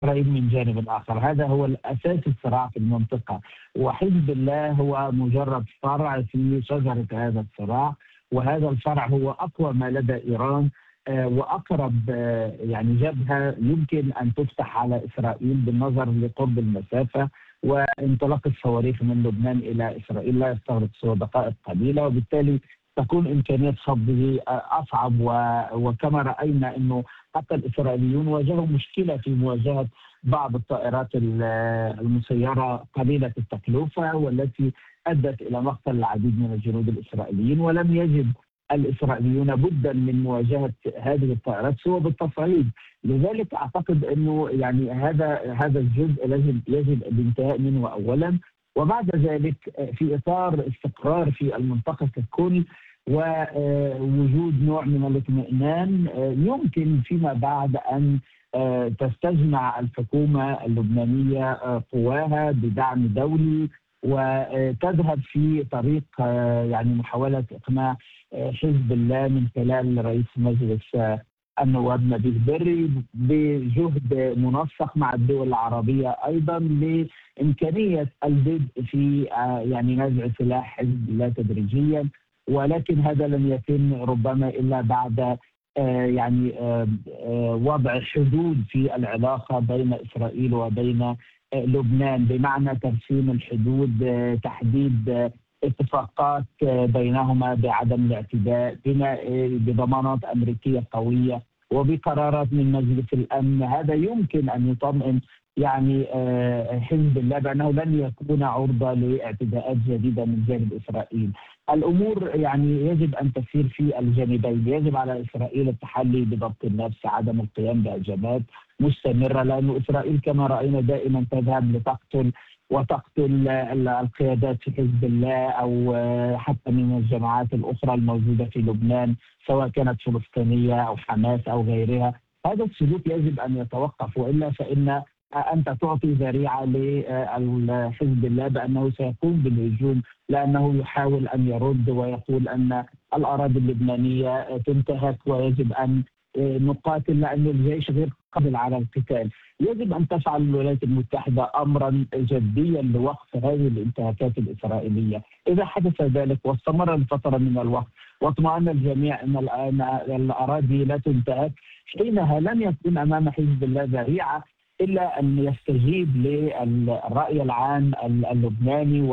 إسرائيل من جانب آخر. هذا هو الأساس الصراع في المنطقة، وحزب الله هو مجرد فرع في شجرة هذا الصراع، وهذا الفرع هو أقوى ما لدى إيران، وأقرب يعني جبهة يمكن أن تفتح على إسرائيل بالنظر لقرب المسافة، وانطلاق الصواريخ من لبنان إلى إسرائيل لا يستغرق سوى دقائق قليلة، وبالتالي تكون إمكانية صده أصعب. وكما رأينا أنه حتى الإسرائيليون واجهوا مشكلة في مواجهة بعض الطائرات المسيرة قليلة التكلفة، والتي أدت إلى مقتل العديد من الجنود الإسرائيليين، ولم يجد الإسرائيليون بدا من مواجهة هذه الطائرات سوى بالتصعيد. لذلك أعتقد أنه يعني هذا الجزء يجب الانتهاء منه أولا، وبعد ذلك في إطار استقرار في المنطقة ككل ووجود نوع من الاطمئنان، يمكن فيما بعد أن تستجمع الحكومة اللبنانية قواها بدعم دولي، وتذهب في طريق يعني محاولة إقناع حزب الله من خلال رئيس مجلس النواب نبيه بري بجهد منسق مع الدول العربية أيضا لإمكانية البدء في يعني نزع سلاح حزب الله تدريجيا، ولكن هذا لن يتم ربما إلا بعد يعني وضع حدود في العلاقة بين إسرائيل وبين لبنان، بمعنى ترسيم الحدود، تحديد اتفاقات بينهما بعدم الاعتداء بضمانات أمريكية قوية وبقرارات من مجلس الأمن. هذا يمكن أن يطمئن يعني حزب الله بأنه لن يكون عرضة لاعتداءات جديدة من جانب إسرائيل. الأمور يعني يجب أن تسير في الجانبين. يجب على إسرائيل التحلي بضبط النفس، عدم القيام بهجمات مستمرة، لأن إسرائيل كما رأينا دائما تذهب وتقتل القيادات في حزب الله أو حتى من الجماعات الأخرى الموجودة في لبنان، سواء كانت فلسطينية أو حماس أو غيرها. هذا السلوك يجب أن يتوقف، وإلا فإن أنت تعطي ذريعة لحزب الله بأنه سيقوم بالهجوم، لأنه يحاول أن يرد ويقول أن الأراضي اللبنانية تنتهك ويجب أن نقاتل لأن الجيش غير قادر على القتال. يجب أن تفعل الولايات المتحدة أمرا جديا لوقف هذه الانتهاكات الإسرائيلية. إذا حدث ذلك واستمر لفترة من الوقت واطمأن الجميع أن الأراضي لا تنتهك، حينها لن يكون أمام حزب الله ذريعة إلا أن يستجيب للرأي العام اللبناني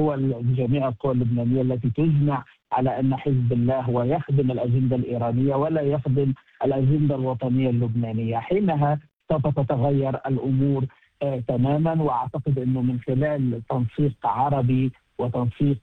جميع القوى اللبنانية التي تجمع على أن حزب الله هو يخدم الأجندة الإيرانية ولا يخدم الأجندة الوطنية اللبنانية. حينها سوف تتغير الأمور تماما، وأعتقد أنه من خلال تنسيق عربي وتنسيق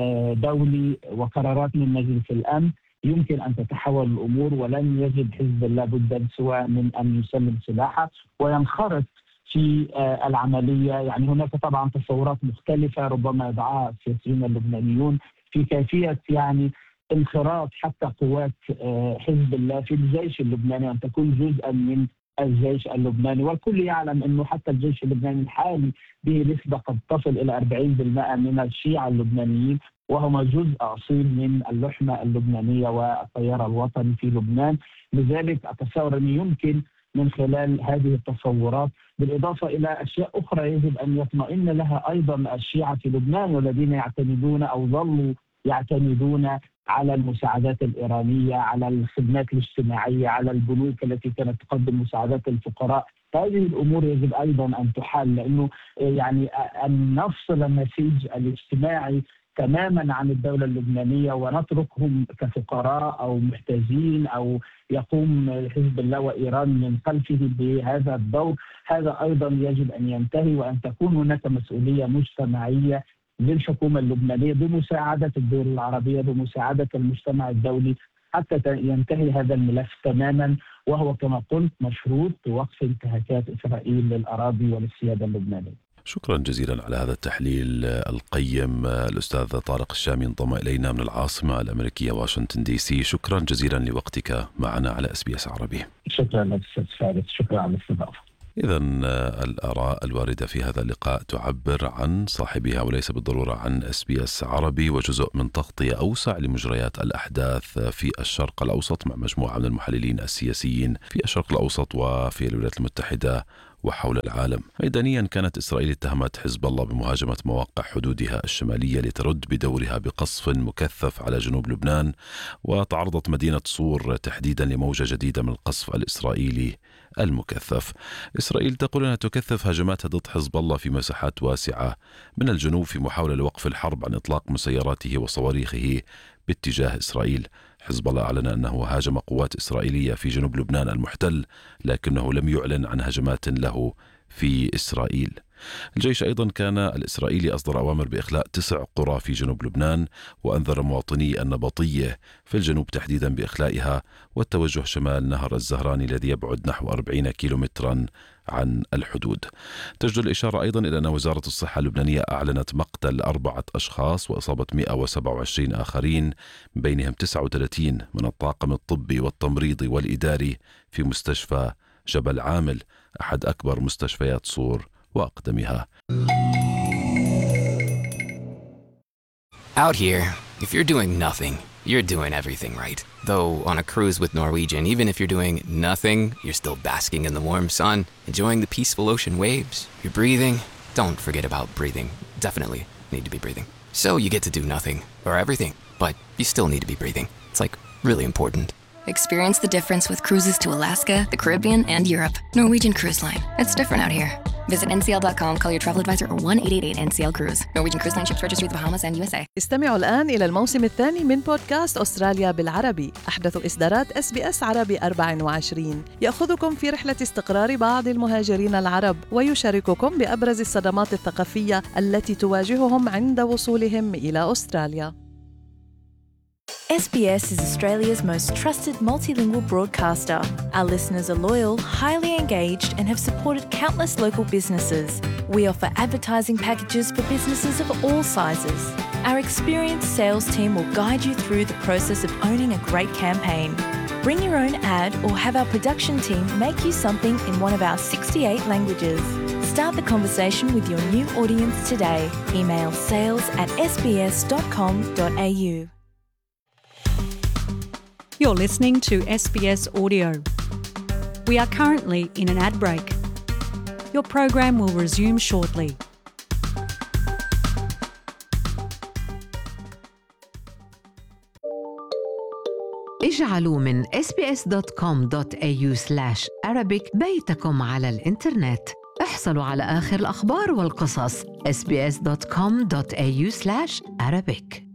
دولي وقرارات من مجلس الأمن يمكن أن تتحول الأمور، ولن يجد حزب الله بدا سوى من أن يسلم سلاحه وينخرط في العملية. يعني هناك طبعا تصورات مختلفة ربما يضعها السياسيين اللبنانيون في كيفية يعني انخراط حتى قوات حزب الله في الجيش اللبناني، أن تكون جزءا من الجيش اللبناني. والكل يعلم أنه حتى الجيش اللبناني الحالي به نسبة قد تصل إلى 40% من الشيعة اللبنانيين، وهم جزء أصيل من اللحمة اللبنانية والتيار الوطني في لبنان. لذلك أتصور أن يمكن من خلال هذه التصورات بالإضافة إلى أشياء أخرى يجب أن يطمئن لها أيضا الشيعة في لبنان، والذين يعتمدون أو ظلوا يعتمدون على المساعدات الإيرانية، على الخدمات الاجتماعية، على البنوك التي كانت تقدم مساعدات للفقراء. هذه الأمور يجب أيضا أن تحل، لأنه يعني أن نفصل النسيج الاجتماعي تماما عن الدولة اللبنانية ونتركهم كفقراء أو محتاجين أو يقوم حزب الله وإيران من خلفه بهذا الدور، هذا أيضا يجب أن ينتهي، وأن تكون هناك مسؤولية مجتمعية للحكومة اللبنانية بمساعدة الدول العربية بمساعدة المجتمع الدولي حتى ينتهي هذا الملف تماما، وهو كما قلت مشروط بوقف انتهاكات إسرائيل للأراضي وللسيادة اللبنانية. شكرا جزيلا على هذا التحليل القيم. الأستاذ طارق الشامي انضم إلينا من العاصمة الأمريكية واشنطن دي سي. شكرا جزيلا لوقتك معنا على SBS عربي. شكرا لك أستاذ فارس، شكرا على الاستضافة. إذن الآراء الواردة في هذا اللقاء تعبر عن صاحبها وليس بالضرورة عن SBS عربي، وجزء من تغطية أوسع لمجريات الأحداث في الشرق الأوسط مع مجموعة من المحللين السياسيين في الشرق الأوسط وفي الولايات المتحدة وحول العالم. ميدانيا كانت إسرائيل اتهمت حزب الله بمهاجمة مواقع حدودها الشمالية لترد بدورها بقصف مكثف على جنوب لبنان، وتعرضت مدينة صور تحديدا لموجة جديدة من القصف الإسرائيلي المكثف. إسرائيل تقول أنها تكثف هجماتها ضد حزب الله في مساحات واسعة من الجنوب في محاولة لوقف الحرب عن إطلاق مسيراته وصواريخه باتجاه إسرائيل. حزب الله أعلن أنه هاجم قوات إسرائيلية في جنوب لبنان المحتل، لكنه لم يعلن عن هجمات له في إسرائيل. الجيش أيضا كان الإسرائيلي أصدر أوامر بإخلاء 9 قرى في جنوب لبنان، وأنذر مواطني النبطية في الجنوب تحديدا بإخلائها والتوجه شمال نهر الزهراني الذي يبعد نحو 40 كيلومترا عن الحدود. تجدر الإشارة أيضا إلى أن وزارة الصحة اللبنانية أعلنت مقتل 4 أشخاص وإصابة 127 آخرين، من بينهم 39 من الطاقم الطبي والتمريضي والإداري في مستشفى جبل عامل، أحد أكبر مستشفيات صور وأقدمها. Out here, if you're doing nothing, you're doing everything right. Though on a cruise with Norwegian, even if you're doing nothing, you're still basking in the warm sun, enjoying the peaceful ocean waves. You're breathing. Don't forget about breathing. Definitely need to be breathing. So you get to do nothing or everything, but you still need to be breathing. It's like really important. Experience the difference with cruises to Alaska, the Caribbean, and Europe. Norwegian Cruise Line. It's different out here. Visit ncl.com, call your travel advisor, or 1-888-NCL-CRUISE. Norwegian Cruise Line ships registry the Bahamas and USA. استمعوا الآن إلى الموسم الثاني من بودكاست أستراليا بالعربي، أحدث إصدارات SBS عربي 24. يأخذكم في رحلة استقرار بعض المهاجرين العرب، ويشارككم بأبرز الصدمات الثقافية التي تواجههم عند وصولهم إلى أستراليا. SBS is Australia's most trusted multilingual broadcaster. Our listeners are loyal, highly engaged, and have supported countless local businesses. We offer advertising packages for businesses of all sizes. Our experienced sales team will guide you through the process of owning a great campaign. Bring your own ad or have our production team make you something in one of our 68 languages. Start the conversation with your new audience today. Email sales@sbs.com.au. You're listening to SBS Audio. We are currently in an ad break. Your program will resume shortly. اجعلوا من sbs.com.au/arabic بيتكم على الإنترنت. احصلوا على آخر الأخبار والقصص. sbs.com.au/arabic.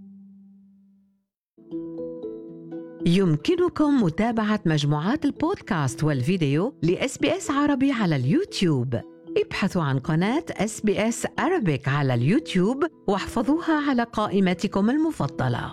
يمكنكم متابعة مجموعات البودكاست والفيديو لSBS عربي على اليوتيوب. ابحثوا عن قناة SBS Arabic على اليوتيوب واحفظوها على قائمتكم المفضلة.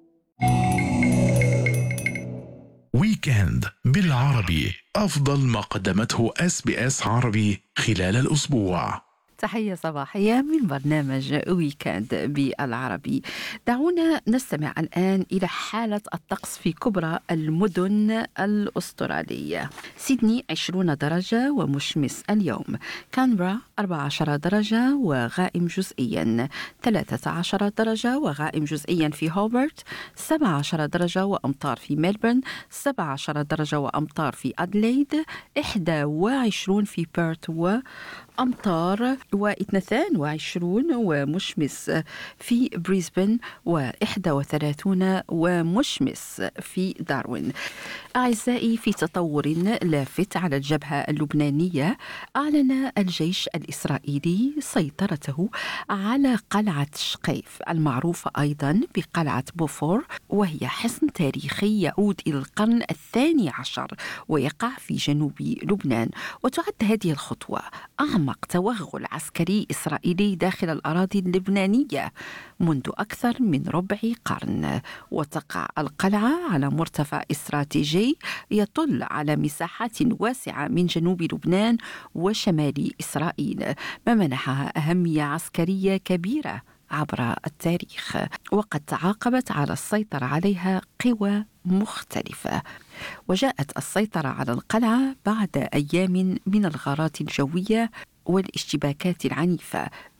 ويكند بالعربي، أفضل ما قدمته SBS عربي خلال الأسبوع. تحية صباحية من برنامج ويكند بالعربي. دعونا نستمع الآن إلى حالة الطقس في كبرى المدن الأسترالية. سيدني 20 درجة ومشمس اليوم. كانبرا 14 درجة وغائم جزئيا. 13 درجة وغائم جزئيا في هوبرت. 17 درجة وأمطار في ملبورن. 17 درجة وأمطار في أدليد. 21 في بيرث وأمطار. 22 ومشمس في بريسبن. 31 ومشمس في داروين. أعزائي، في تطور لافت على الجبهة اللبنانية، أعلن الجيش الإسرائيلي سيطرته على قلعة شقيف المعروفة أيضا بقلعة بوفور، وهي حصن تاريخي يعود إلى القرن 12 ويقع في جنوب لبنان. وتعد هذه الخطوة أعمق توغل عسكري إسرائيلي داخل الأراضي اللبنانية منذ أكثر من ربع قرن. وتقع القلعة على مرتفع استراتيجي يطل على مساحات واسعة من جنوب لبنان وشمال إسرائيل، ما منحها أهمية عسكرية كبيرة عبر التاريخ. وقد تعاقبت على السيطرة عليها قوى مختلفة. وجاءت السيطرة على القلعة بعد أيام من الغارات الجوية والاشتباكات العنيفة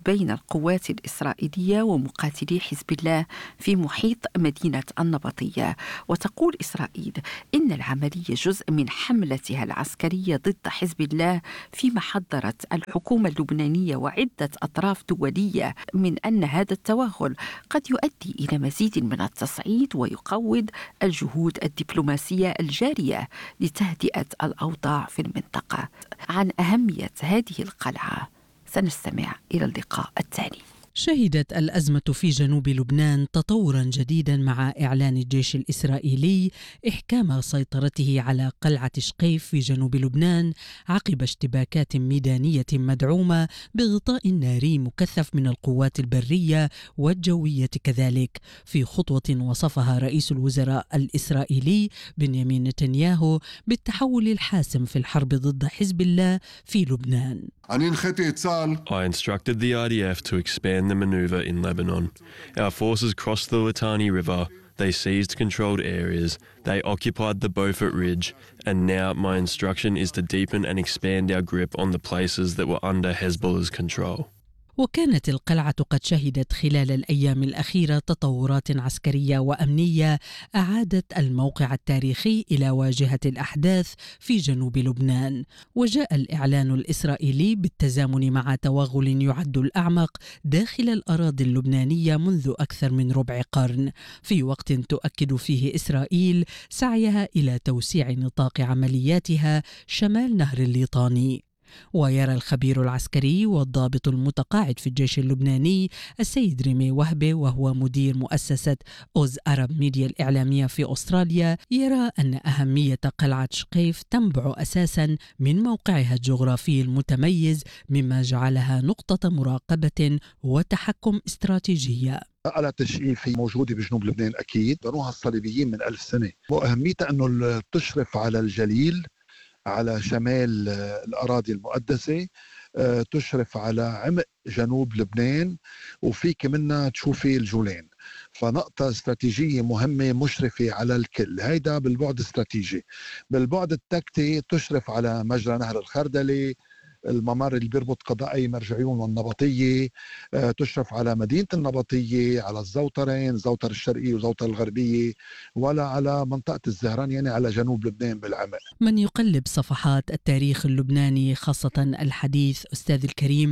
بين القوات الإسرائيلية ومقاتلي حزب الله في محيط مدينة النبطية. وتقول إسرائيل إن العملية جزء من حملتها العسكرية ضد حزب الله، فيما حذرت الحكومة اللبنانية وعدة أطراف دولية من أن هذا التوغل قد يؤدي إلى مزيد من التصعيد ويقوض الجهود الدبلوماسية الجارية لتهدئة الأوضاع في المنطقة. عن أهمية هذه القلعة سنستمع إلى اللقاء التالي. شهدت الأزمة في جنوب لبنان تطوراً جديداً مع إعلان الجيش الإسرائيلي إحكام سيطرته على قلعة شقيف في جنوب لبنان عقب اشتباكات ميدانية مدعومة بغطاء ناري مكثف من القوات البرية والجوية كذلك، في خطوة وصفها رئيس الوزراء الإسرائيلي بنيامين نتنياهو بالتحول الحاسم في الحرب ضد حزب الله في لبنان. I instructed the IDF to expand the maneuver in Lebanon. Our forces crossed the Litani River. They seized controlled areas. They occupied the Beaufort Ridge. And now my instruction is to deepen and expand our grip on the places that were under Hezbollah's control. وكانت القلعة قد شهدت خلال الأيام الأخيرة تطورات عسكرية وأمنية أعادت الموقع التاريخي إلى واجهة الأحداث في جنوب لبنان. وجاء الإعلان الإسرائيلي بالتزامن مع توغل يعد الأعمق داخل الأراضي اللبنانية منذ أكثر من ربع قرن، في وقت تؤكد فيه إسرائيل سعيها إلى توسيع نطاق عملياتها شمال نهر الليطاني. ويرى الخبير العسكري والضابط المتقاعد في الجيش اللبناني السيد ريمي وهبي، وهو مدير مؤسسة أوز أرب ميديا الإعلامية في أستراليا، يرى أن أهمية قلعة شقيف تنبع أساساً من موقعها الجغرافي المتميز، مما جعلها نقطة مراقبة وتحكم استراتيجية. قلعة شقيف هي موجودة بجنوب لبنان أكيد، بنوها الصليبيين من 1000 سنة، وأهميتها أنه تشرف على الجليل على شمال الأراضي المقدسة، تشرف على عمق جنوب لبنان، وفيك منها تشوفي الجولان، فنقطة استراتيجية مهمة مشرفة على الكل. هيدا بالبعد الاستراتيجي. بالبعد التكتي تشرف على مجرى نهر الخردلة، الممر اللي بيربط قضائي مرجعيون والنبطية، تشرف على مدينة النبطية، على الزوترين، الزوتر الشرقية والزوتر الغربية، ولا على منطقة الزهران، يعني على جنوب لبنان بالعمق. من يقلب صفحات التاريخ اللبناني خاصة الحديث أستاذ الكريم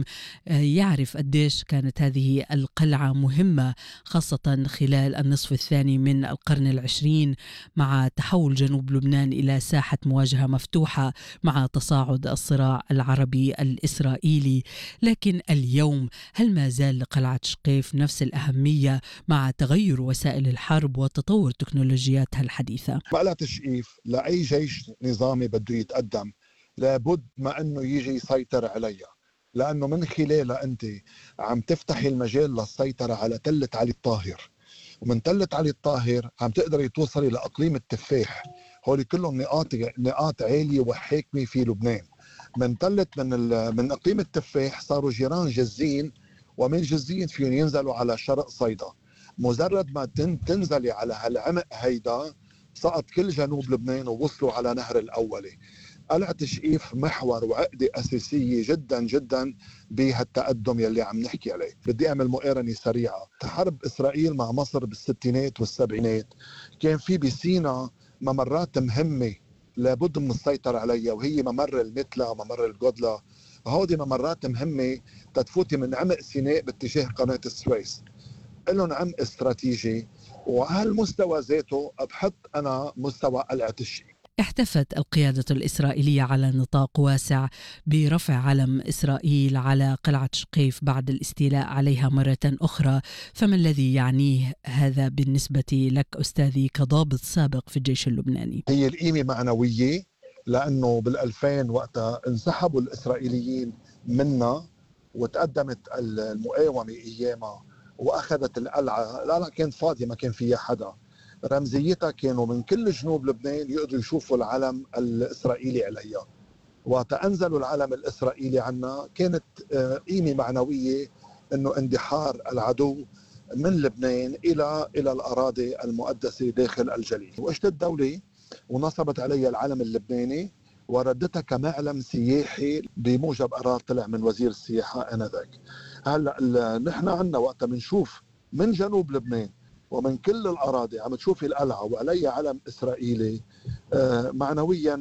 يعرف قديش كانت هذه القلعة مهمة، خاصة خلال النصف الثاني من القرن العشرين مع تحول جنوب لبنان إلى ساحة مواجهة مفتوحة مع تصاعد الصراع العربي الإسرائيلي. لكن اليوم هل ما زال لقلعة شقيف نفس الأهمية مع تغير وسائل الحرب وتطور تكنولوجياتها الحديثة؟ قلعة شقيف لأي جيش نظامي بده يتقدم لابد ما أنه يجي يسيطر عليها، لأنه من خلالها أنت عم تفتحي المجال للسيطرة على تلة علي الطاهر، ومن تلة علي الطاهر عم تقدري توصلي لأقليم التفاح. هولي كلهم نقاط عالية وحاكمة في لبنان. من تلت من اقليم التفاح صاروا جيران جزين، ومن جزين فيهم ينزلوا على شرق صيدا. مجرد ما تنزلي على هالعمق هيدا سقط كل جنوب لبنان ووصلوا على نهر الأولي. قلعة شقيف محور وعقدة أساسية جدا جدا بهالتقدم يلي عم نحكي عليه. بدي أعمل مقارنة سريعة. حرب إسرائيل مع مصر بالستينات والسبعينات كان في بسينا ممرات مهمة لابد من السيطرة عليها، وهي ممر المتلة وممر الجدلة. هودي ممرات مهمة تتفوتي من عمق سيناء باتجاه قناة السويس، لهم عمق استراتيجي، وهالمستوى ذاته بحط أنا مستوى قلعة الشقيف. احتفت القيادة الإسرائيلية على نطاق واسع برفع علم إسرائيل على قلعة شقيف بعد الاستيلاء عليها مرة أخرى، فما الذي يعنيه هذا بالنسبة لك أستاذي كضابط سابق في الجيش اللبناني؟ هي القيمة معنوية، لأنه بال2000 وقتها انسحبوا الإسرائيليين منا وتقدمت المقاومة أيامها وأخذت القلعة كانت فاضية ما كان فيها حدا. رمزيتها كانوا من كل جنوب لبنان يقدروا يشوفوا العلم الإسرائيلي عليها، وتأنزلوا العلم الإسرائيلي عنا كانت قيمة معنوية إنه اندحار العدو من لبنان إلى الأراضي المقدسة داخل الجليل. وإجت الدولة ونصبت عليها العلم اللبناني وردتها كمعلم سياحي بموجب قرار طلع من وزير السياحة آنذاك. هلا نحن عندنا وقت بنشوف من جنوب لبنان ومن كل الأراضي عم تشوفي القلعة وعليها علم إسرائيلي، معنويا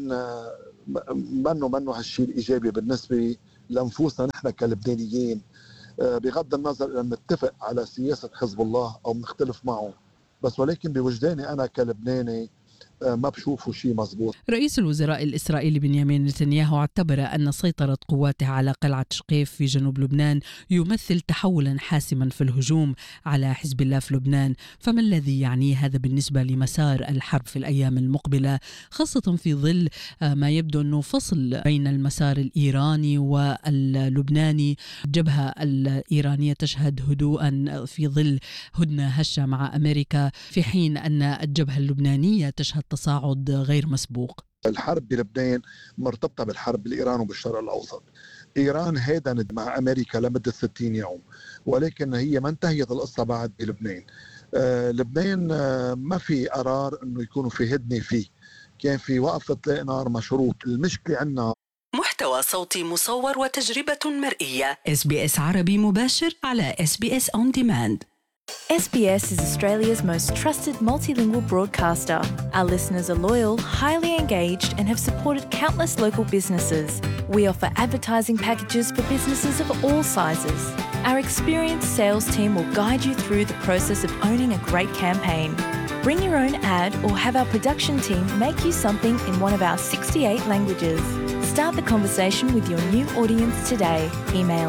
منه هالشيء الإيجابي بالنسبة لنفوسنا نحن كلبنانيين، بغض النظر أن نتفق على سياسة حزب الله أو نختلف معه، بس ولكن بوجداني أنا كلبناني ما بشوفوا شيء مزبوط. رئيس الوزراء الإسرائيلي بنيامين نتنياهو اعتبر أن سيطرة قواته على قلعة شقيف في جنوب لبنان يمثل تحولا حاسما في الهجوم على حزب الله في لبنان. فما الذي يعنيه هذا بالنسبة لمسار الحرب في الأيام المقبلة، خاصة في ظل ما يبدو أنه فصل بين المسار الإيراني واللبناني؟ الجبهة الإيرانية تشهد هدوءا في ظل هدنة هشة مع أمريكا، في حين أن الجبهة اللبنانية تشهد تصاعد غير مسبوق. الحرب بلبنان مرتبطة بالحرب بالإيران وبالشرق الأوسط. إيران هادنت مع أمريكا لمدة 60 يوم، ولكن هي ما انتهيت القصة بعد بلبنان. لبنان ما في قرار أنه يكونوا في هدنة فيه، كان في وقف إطلاق نار مشروط. المشكلة عنا محتوى صوتي مصور وتجربة مرئية. SBS عربي مباشر على SBS On Demand. SBS is Australia's most trusted multilingual broadcaster. Our listeners are loyal, highly engaged, and have supported countless local businesses. We offer advertising packages for businesses of all sizes. Our experienced sales team will guide you through the process of owning a great campaign. Bring your own ad or have our production team make you something in one of our 68 languages. Start the conversation with your new audience today. Email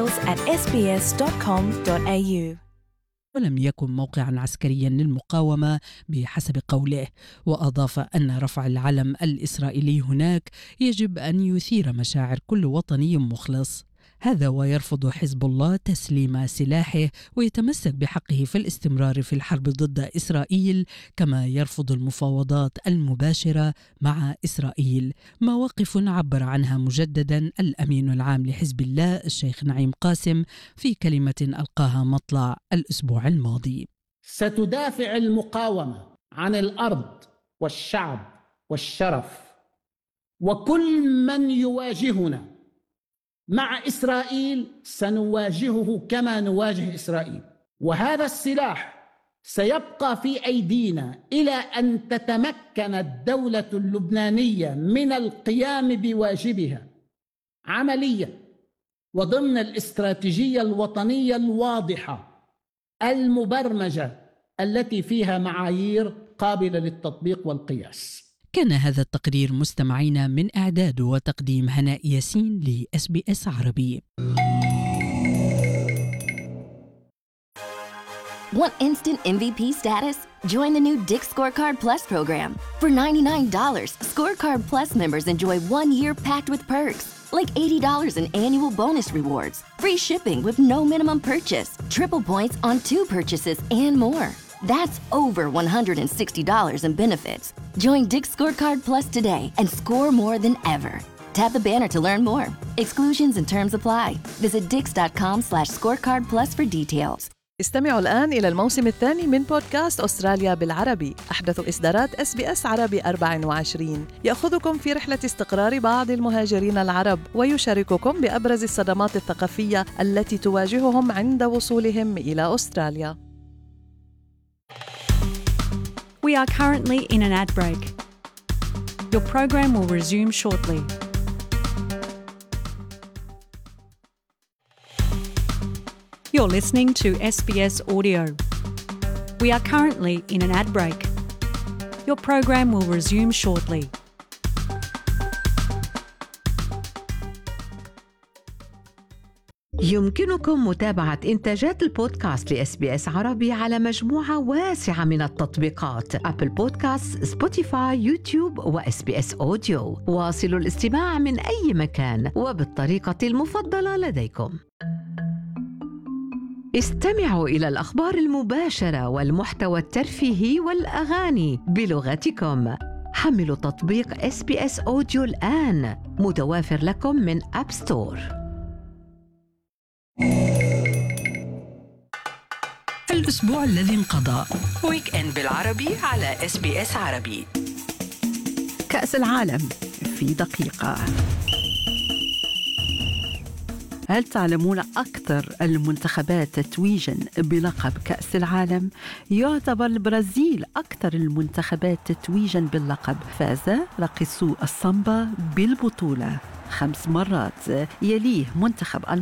sales@sbs.com.au. ولم يكن موقعا عسكريا للمقاومة بحسب قوله، وأضاف أن رفع العلم الإسرائيلي هناك يجب أن يثير مشاعر كل وطني مخلص. هذا ويرفض حزب الله تسليم سلاحه ويتمسك بحقه في الاستمرار في الحرب ضد إسرائيل، كما يرفض المفاوضات المباشرة مع إسرائيل، مواقف عبر عنها مجددا الأمين العام لحزب الله الشيخ نعيم قاسم في كلمة ألقاها مطلع الأسبوع الماضي. ستدافع المقاومة عن الأرض والشعب والشرف، وكل من يواجهنا مع إسرائيل سنواجهه كما نواجه إسرائيل، وهذا السلاح سيبقى في أيدينا إلى أن تتمكن الدولة اللبنانية من القيام بواجبها عمليا وضمن الاستراتيجية الوطنية الواضحة المبرمجة التي فيها معايير قابلة للتطبيق والقياس. كان هذا التقرير مستمعينا من إعداد وتقديم هناء ياسين لSBS عربي. Want instant MVP status? Join the new Dick's Scorecard Plus program. For $99, Scorecard Plus members enjoy 1 year packed with perks, like $80 in annual bonus rewards, free shipping with no minimum purchase, triple points on 2 purchases, and more. That's over $160 in benefits. Join Dick's Scorecard Plus today and score more than ever. Tap the banner to learn more. Exclusions and terms apply. Visit dix.com/scorecardplus for details. استمعوا الآن إلى الموسم الثاني من بودكاست أستراليا بالعربي، أحدث إصدارات SBS عربي 24، يأخذكم في رحلة استقرار بعض المهاجرين العرب ويشارككم بأبرز الصدمات الثقافية التي تواجههم عند وصولهم إلى أستراليا. We are currently in an ad break. Your program will resume shortly. You're listening to SBS Audio. We are currently in an ad break. Your program will resume shortly. يمكنكم متابعة إنتاجات البودكاست لSBS عربي على مجموعة واسعة من التطبيقات: أبل بودكاست، سبوتيفاي، يوتيوب وSBS أوديو. واصلوا الاستماع من أي مكان وبالطريقة المفضلة لديكم. استمعوا إلى الأخبار المباشرة والمحتوى الترفيهي والأغاني بلغتكم. حملوا تطبيق SBS أوديو الآن، متوافر لكم من أب ستور. الأسبوع الذي انقضى، ويك إند بالعربي على SBS عربي. كأس العالم في دقيقة. هل تعلمون أكثر المنتخبات تتويجاً بلقب كأس العالم؟ يعتبر البرازيل أكثر المنتخبات تتويجاً باللقب. فاز راقصو السامبا بالبطولة 5 مرات، يليه منتخب